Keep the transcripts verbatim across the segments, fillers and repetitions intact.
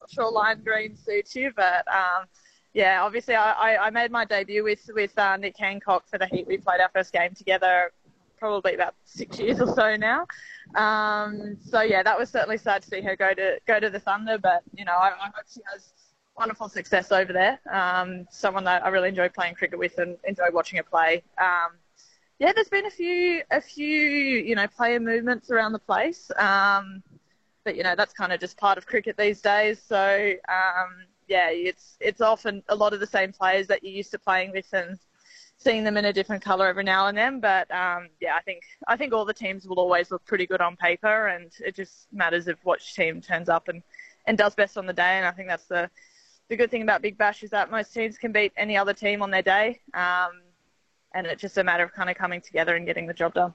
not sure lime green suits you, but um, yeah, obviously I, I, I made my debut with, with uh, Nick Hancock for the Heat. We played our first game together probably about six years or so now. Um, so yeah, that was certainly sad to see her go to go to the Thunder, but you know, I, I hope she has wonderful success over there. Um, someone that I really enjoy playing cricket with and enjoy watching her play. Um, yeah, there's been a few, a few, you know, player movements around the place. Um, but you know, that's kind of just part of cricket these days. So um, yeah, it's it's often a lot of the same players that you're used to playing with and seeing them in a different colour every now and then. But um, yeah, I think I think all the teams will always look pretty good on paper, and it just matters of which team turns up and, and does best on the day. And I think that's the the good thing about Big Bash is that most teams can beat any other team on their day. Um, and it's just a matter of kind of coming together and getting the job done.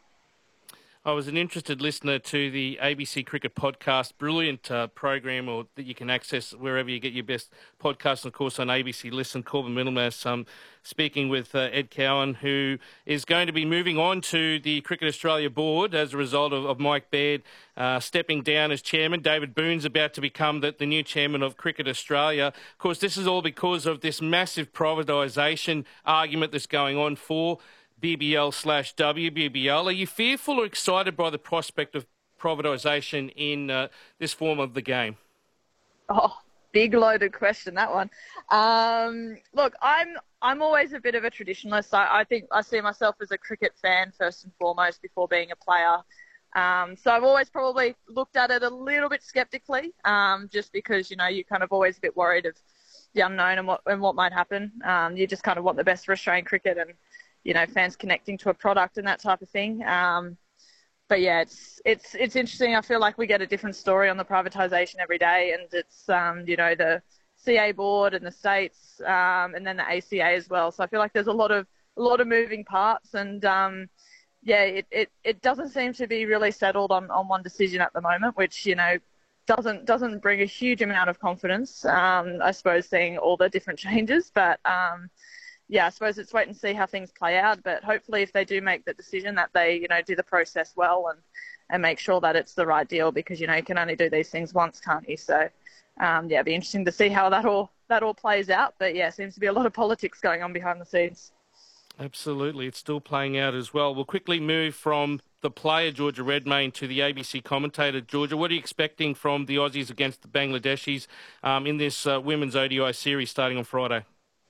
I was an interested listener to the A B C Cricket Podcast, brilliant uh, program or that you can access wherever you get your best podcasts, and of course on A B C Listen. Corbin Middlemass um, speaking with uh, Ed Cowan, who is going to be moving on to the Cricket Australia board as a result of, of Mike Baird uh, stepping down as chairman. David Boone's about to become the, the new chairman of Cricket Australia. Of course, this is all because of this massive privatisation argument that's going on for B B L slash W B B L. Are you fearful or excited by the prospect of privatisation in uh, this form of the game? Oh, big loaded question, that one. Um, look, I'm I'm always a bit of a traditionalist. I, I think I see myself as a cricket fan first and foremost before being a player. Um, so I've always probably looked at it a little bit sceptically, um, just because, you know, you're kind of always a bit worried of the unknown and what and what might happen. Um, you just kind of want the best for Australian cricket and, you know, fans connecting to a product and that type of thing. Um, but yeah, it's it's it's interesting. I feel like we get a different story on the privatisation every day, and it's um, you know, the C A board and the states, um, and then the A C A as well. So I feel like there's a lot of a lot of moving parts, and um, yeah, it, it, it doesn't seem to be really settled on, on one decision at the moment, which, you know, doesn't doesn't bring a huge amount of confidence. Um, I suppose seeing all the different changes, but um, yeah, I suppose it's wait and see how things play out. But hopefully if they do make the decision that they, you know, do the process well and, and make sure that it's the right deal, because, you know, you can only do these things once, can't you? So, um, yeah, it'd be interesting to see how that all, that all plays out. But, yeah, seems to be a lot of politics going on behind the scenes. Absolutely. It's still playing out as well. We'll quickly move from the player, Georgia Redmayne, to the A B C commentator. Georgia, what are you expecting from the Aussies against the Bangladeshis um, in this uh, women's O D I series starting on Friday?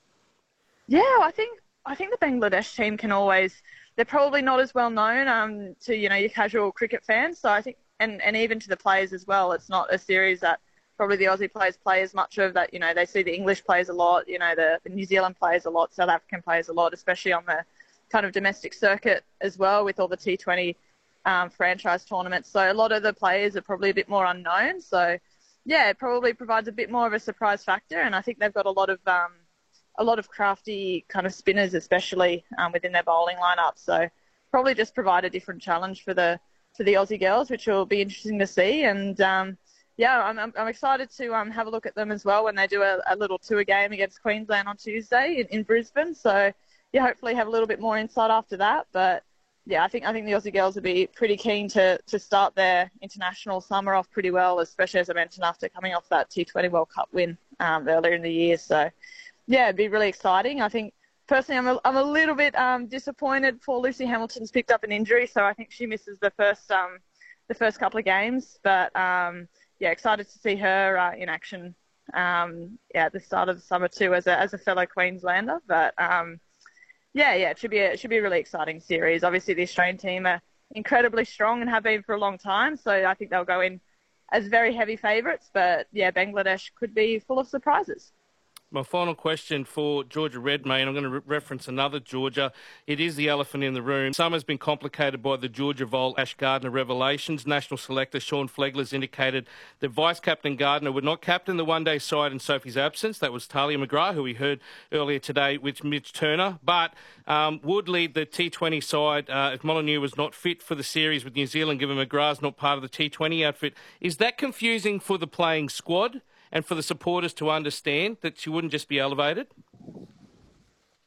Yeah, I think I think the Bangladesh team can always. They're probably not as well known um, to you know your casual cricket fans. So I think, and, and even to the players as well. It's not a series that probably the Aussie players play as much of. That you know they see the English players a lot. You know the, the New Zealand players a lot. South African players a lot, especially on the kind of domestic circuit as well with all the T twenty um, franchise tournaments. So a lot of the players are probably a bit more unknown. So yeah, it probably provides a bit more of a surprise factor. And I think they've got a lot of um, a lot of crafty kind of spinners, especially um, within their bowling lineup. So probably just provide a different challenge for the for the Aussie girls, which will be interesting to see. And um, yeah, I'm, I'm excited to um, have a look at them as well when they do a, a little tour game against Queensland on Tuesday in, in Brisbane. So yeah, hopefully have a little bit more insight after that. But yeah, I think I think the Aussie girls will be pretty keen to to start their international summer off pretty well, especially as I mentioned after coming off that T twenty World Cup win um, earlier in the year. So yeah, it'd be really exciting. I think personally, I'm a, I'm a little bit um, disappointed. Poor Lucy Hamilton's picked up an injury, so I think she misses the first um, the first couple of games. But um, yeah, excited to see her uh, in action. Um, yeah, at the start of the summer too, as a as a fellow Queenslander. But um, yeah, yeah, it should be a, it should be a really exciting series. Obviously, the Australian team are incredibly strong and have been for a long time, so I think they'll go in as very heavy favourites. But yeah, Bangladesh could be full of surprises. My final question for Georgia Redmayne, I'm going to re- reference another Georgia. It is the elephant in the room. Summer's been complicated by the Georgia Vol Ash Gardner revelations. National selector Sean Flegler's indicated that Vice-Captain Gardner would not captain the one-day side in Sophie's absence. That was Talia McGrath, who we heard earlier today with Mitch Turner, but um, would lead the T twenty side uh, if Molyneux was not fit for the series with New Zealand, given McGrath's not part of the T twenty outfit. Is that confusing for the playing squad and for the supporters to understand that she wouldn't just be elevated?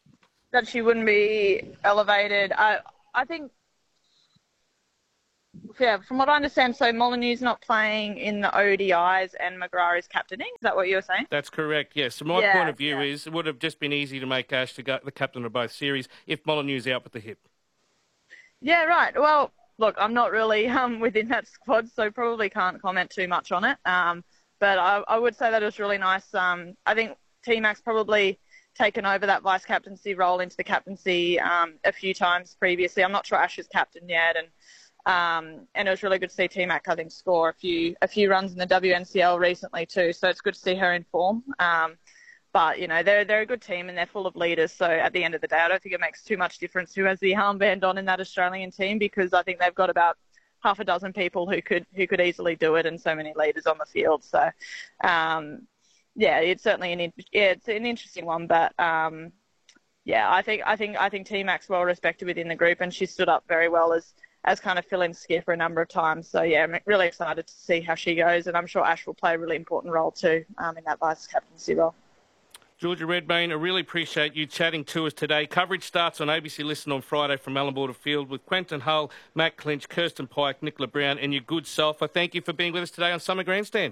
That she wouldn't be elevated. I I think yeah, from what I understand, so Molyneux's not playing in the O D Is and McGrath is captaining. Is that what you were saying? That's correct, yes. So my yeah, point of view yeah. is it would have just been easy to make Ash the, the captain of both series if Molyneux's out with the hip. Yeah, right. Well, look, I'm not really um, within that squad, so probably can't comment too much on it. Um, but I, I would say that it was really nice. Um, I think T-Mac's probably taken over that vice-captaincy role into the captaincy um, a few times previously. I'm not sure Ash is captain yet, and um, and it was really good to see T-Mac, I think, score a few a few runs in the W N C L recently too. So it's good to see her in form. Um, but you know they're they're a good team and they're full of leaders. So at the end of the day, I don't think it makes too much difference who has the armband on in that Australian team, because I think they've got about half a dozen people who could who could easily do it, and so many leaders on the field. So. Um, Yeah, it's certainly an yeah, it's an interesting one, but um, yeah, I think I think I think T-Mac's well respected within the group, and she stood up very well as as kind of fill-in skipper a number of times. So yeah, I'm really excited to see how she goes, and I'm sure Ash will play a really important role too um, in that vice captaincy role. Georgia Redmayne, I really appreciate you chatting to us today. Coverage starts on A B C Listen on Friday from Allan Field with Quentin Hull, Matt Clinch, Kirsten Pike, Nicola Brown, and your good self. I thank you for being with us today on Summer Grandstand.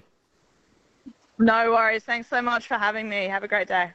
No worries. Thanks so much for having me. Have a great day.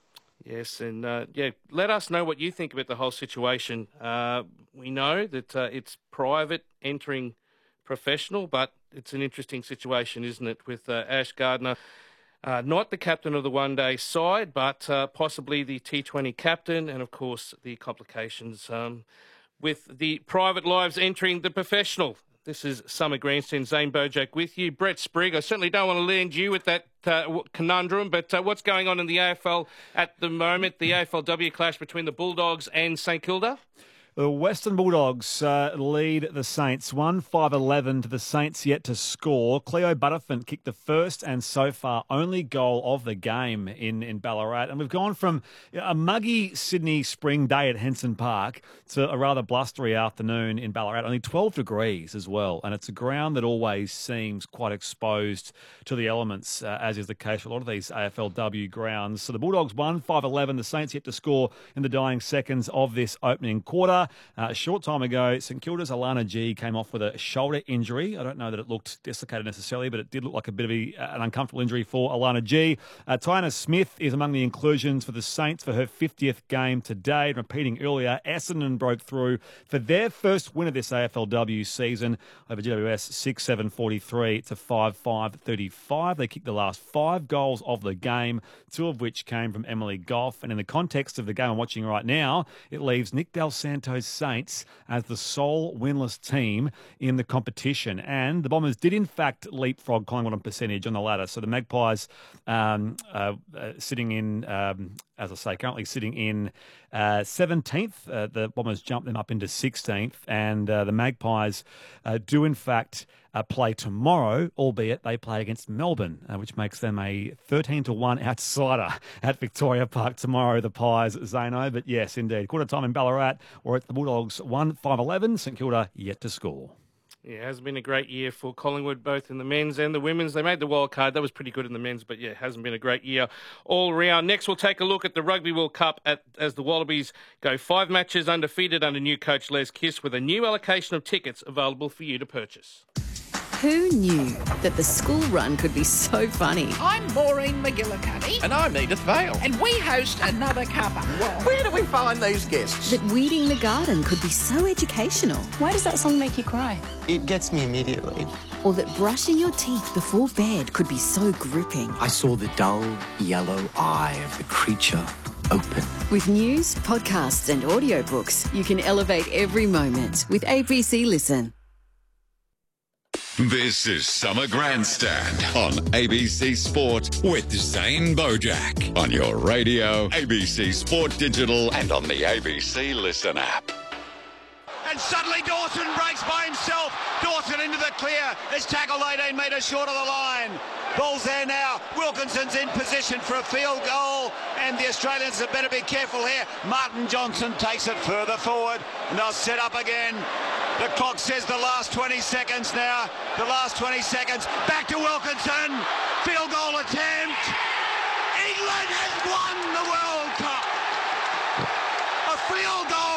Yes, and uh, yeah, let us know what you think about the whole situation. Uh, we know that uh, it's private entering professional, but it's an interesting situation, isn't it, with uh, Ash Gardner, uh, not the captain of the one-day side, but uh, possibly the T twenty captain, and of course the complications um, with the private lives entering the professional. This is Summer Grandstand. Zane Bojack with you. Brett Sprigg, I certainly don't want to land you with that uh, conundrum, but uh, what's going on in the A F L at the moment, the A F L W clash between the Bulldogs and St Kilda? The Western Bulldogs uh, lead the Saints one five eleven to the Saints yet to score. Cleo Butterfin kicked the first and so far only goal of the game in, in Ballarat. And we've gone from a muggy Sydney spring day at Henson Park to a rather blustery afternoon in Ballarat. Only twelve degrees as well. And it's a ground that always seems quite exposed to the elements, uh, as is the case for a lot of these A F L W grounds. So the Bulldogs won five eleven. The Saints yet to score in the dying seconds of this opening quarter. Uh, a short time ago, St Kilda's Alana G came off with a shoulder injury. I don't know that it looked dislocated necessarily, but it did look like a bit of a, an uncomfortable injury for Alana G. Uh, Tiana Smith is among the inclusions for the Saints for her fiftieth game today. Repeating earlier, Essendon broke through for their first win of this A F L W season over G W S six seven forty-three to five five thirty-five. They kicked the last five goals of the game, two of which came from Emily Goff. And in the context of the game I'm watching right now, it leaves Nick Del Santos Saints as the sole winless team in the competition. And the Bombers did, in fact, leapfrog Collingwood on percentage on the ladder. So the Magpies um, uh, uh, sitting in, um, as I say, currently sitting in uh, seventeenth. Uh, the Bombers jumped them up into sixteenth. And uh, the Magpies uh, do, in fact, Uh, play tomorrow, albeit they play against Melbourne, uh, which makes them a thirteen to one outsider at Victoria Park tomorrow, the Pies, Zano. But yes, indeed. Quarter time in Ballarat, or at the Bulldogs one five eleven. St Kilda yet to score. Yeah, it has been a great year for Collingwood, both in the men's and the women's. They made the wild card. That was pretty good in the men's, but yeah, it hasn't been a great year all round. Next, we'll take a look at the Rugby World Cup at, as the Wallabies go five matches undefeated under new coach Les Kiss, with a new allocation of tickets available for you to purchase. Who knew that the school run could be so funny? I'm Maureen McGillicuddy. And I'm Edith Vale. And we host another cuppa. Well, where do we find these guests? That weeding the garden could be so educational. Why does that song make you cry? It gets me immediately. Or that brushing your teeth before bed could be so gripping. I saw the dull yellow eye of the creature open. With news, podcasts and audiobooks, you can elevate every moment with A B C Listen. This is Summer Grandstand on A B C Sport with Zane Bojack on your radio, A B C Sport Digital, and on the A B C Listen app. And suddenly Dawson breaks by himself. Dawson into the clear. Is tackled eighteen metres short of the line. Ball's there now. Wilkinson's in position for a field goal. And the Australians had better be careful here. Martin Johnson takes it further forward. And they'll set up again. The clock says the last twenty seconds now. The last twenty seconds. Back to Wilkinson. Field goal attempt. England has won the World Cup. A field goal